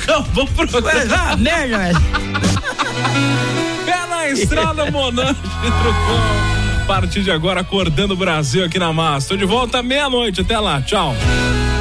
Acabou o programa. Merda, velho. É na estrada Monange Trucão. A partir de agora, acordando o Brasil aqui na Massa. Tô de volta meia-noite. Até lá. Tchau.